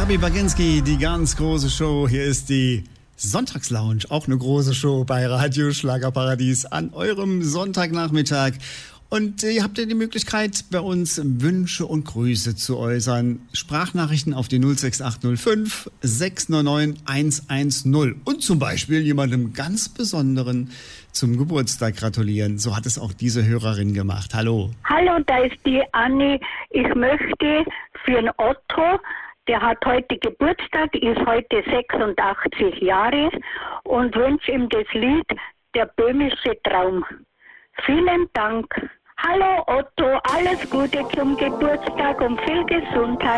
Gabi Baginski, die ganz große Show. Hier ist die Sonntagslounge, auch eine große Show bei Radio Schlagerparadies an eurem Sonntagnachmittag. Und ihr habt ja die Möglichkeit, bei uns Wünsche und Grüße zu äußern. Sprachnachrichten auf die 06805 699 110. Und zum Beispiel jemandem ganz Besonderen zum Geburtstag gratulieren. So hat es auch diese Hörerin gemacht. Hallo. Hallo, da ist die Anni. Ich möchte für den Otto, der hat heute Geburtstag, ist heute 86 Jahre und wünsche ihm das Lied Der böhmische Traum. Vielen Dank. Hallo Otto, alles Gute zum Geburtstag und viel Gesundheit.